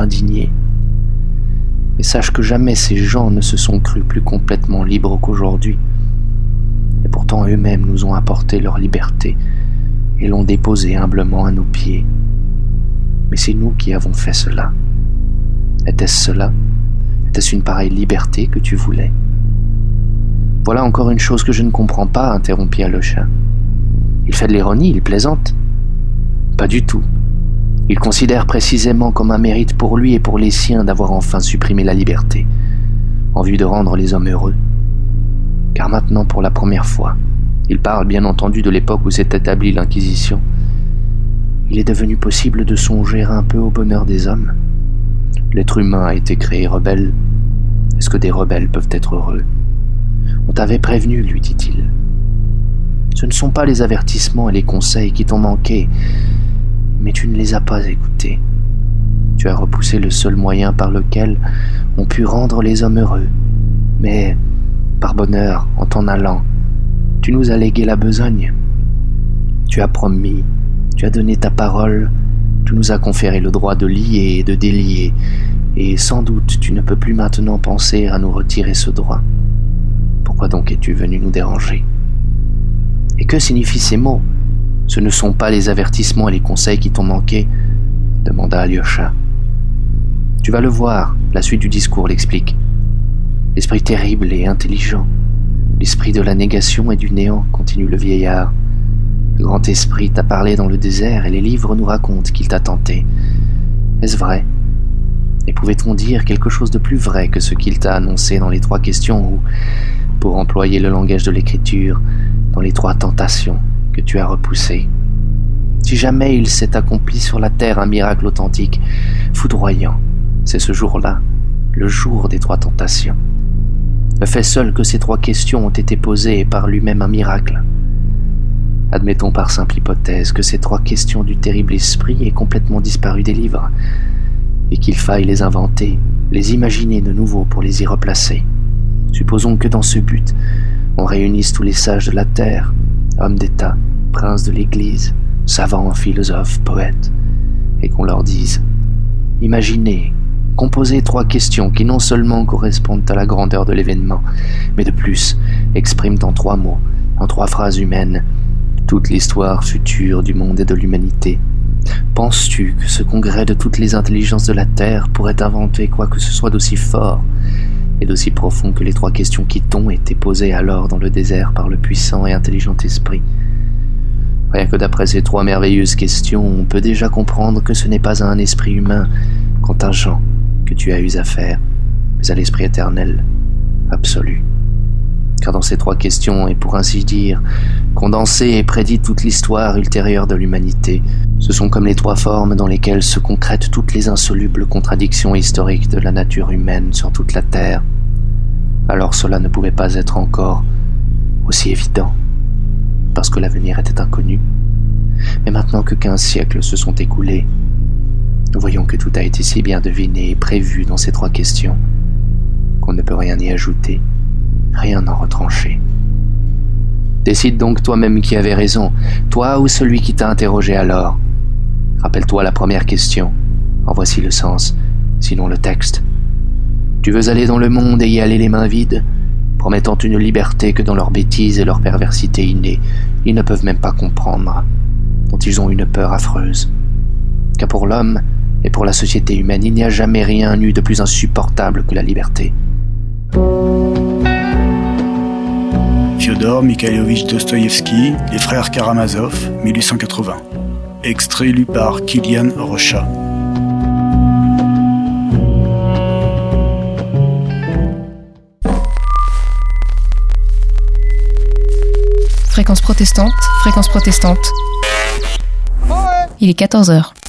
indignés. Mais sache que jamais ces gens ne se sont crus plus complètement libres qu'aujourd'hui. Et pourtant eux-mêmes nous ont apporté leur liberté et l'ont déposée humblement à nos pieds. Mais c'est nous qui avons fait cela. Était-ce cela ? Était-ce une pareille liberté que tu voulais ? Voilà encore une chose que je ne comprends pas, interrompit Alocha. Il fait de l'ironie, il plaisante. Pas du tout. Il considère précisément comme un mérite pour lui et pour les siens d'avoir enfin supprimé la liberté, en vue de rendre les hommes heureux. Car maintenant, pour la première fois, il parle bien entendu de l'époque où s'est établie l'Inquisition. Il est devenu possible de songer un peu au bonheur des hommes. L'être humain a été créé rebelle. Est-ce que des rebelles peuvent être heureux ? On t'avait prévenu, lui dit-il. Ce ne sont pas les avertissements et les conseils qui t'ont manqué, mais tu ne les as pas écoutés. Tu as repoussé le seul moyen par lequel on put rendre les hommes heureux. Mais, par bonheur, en t'en allant, tu nous as légué la besogne. Tu as promis, tu as donné ta parole, tu nous as conféré le droit de lier et de délier, et sans doute tu ne peux plus maintenant penser à nous retirer ce droit. Pourquoi donc es-tu venu nous déranger ? Et que signifient ces mots ? Ce ne sont pas les avertissements et les conseils qui t'ont manqué, demanda Alyosha. Tu vas le voir, la suite du discours l'explique. L'esprit terrible et intelligent, l'esprit de la négation et du néant, continue le vieillard. Le grand esprit t'a parlé dans le désert et les livres nous racontent qu'il t'a tenté. Est-ce vrai ? Et pouvait-on dire quelque chose de plus vrai que ce qu'il t'a annoncé dans les 3 questions ou, pour employer le langage de l'écriture, dans les 3 tentations que tu as repoussées ? Si jamais il s'est accompli sur la terre un miracle authentique, foudroyant, c'est ce jour-là, le jour des 3 tentations. Le fait seul que ces 3 questions ont été posées est par lui-même un miracle. Admettons par simple hypothèse que ces 3 questions du terrible esprit aient complètement disparu des livres, et qu'il faille les inventer, les imaginer de nouveau pour les y replacer. Supposons que dans ce but, on réunisse tous les sages de la terre, hommes d'État, princes de l'Église, savants, philosophes, poètes, et qu'on leur dise « Imaginez, composez 3 questions qui non seulement correspondent à la grandeur de l'événement, mais de plus expriment en 3 mots, en 3 phrases humaines, toute l'histoire future du monde et de l'humanité. Penses-tu que ce congrès de toutes les intelligences de la Terre pourrait inventer quoi que ce soit d'aussi fort et d'aussi profond que les 3 questions qui t'ont été posées alors dans le désert par le puissant et intelligent esprit ? Rien que d'après ces 3 merveilleuses questions, on peut déjà comprendre que ce n'est pas à un esprit humain contingent que tu as eu affaire, mais à l'esprit éternel, absolu. Car dans ces 3 questions est pour ainsi dire condensée et prédit toute l'histoire ultérieure de l'humanité. Ce sont comme les 3 formes dans lesquelles se concrètent toutes les insolubles contradictions historiques de la nature humaine sur toute la terre. Alors cela ne pouvait pas être encore aussi évident, parce que l'avenir était inconnu. Mais maintenant que 15 siècles se sont écoulés, nous voyons que tout a été si bien deviné et prévu dans ces 3 questions qu'on ne peut rien y ajouter, rien n'en retrancher. Décide donc toi-même qui avait raison, toi ou celui qui t'a interrogé alors. Rappelle-toi la première question, en voici le sens, sinon le texte. Tu veux aller dans le monde et y aller les mains vides, promettant une liberté que dans leur bêtise et leur perversité innée, ils ne peuvent même pas comprendre, dont ils ont une peur affreuse. Car pour l'homme et pour la société humaine, il n'y a jamais rien eu de plus insupportable que la liberté. Fyodor Mikhailovitch Dostoïevski, Les Frères Karamazov, 1880. Extrait lu par Kilian Rocha. Fréquence protestante. Il est 14h.